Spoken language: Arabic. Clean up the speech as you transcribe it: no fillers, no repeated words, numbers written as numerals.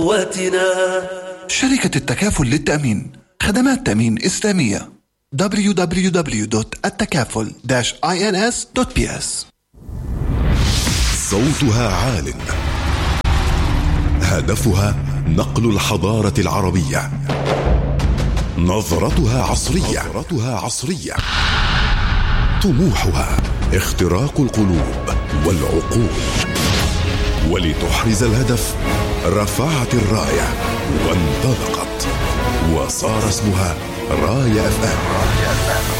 شركة التكافل للتأمين، خدمات تأمين إسلامية. www.التكافل-ins.ps. صوتها عال، هدفها نقل الحضارة العربية، نظرتها عصرية، طموحها اختراق القلوب والعقول. ولتحرز الهدف رفعت الراية وانطلقت، وصار اسمها راية FM.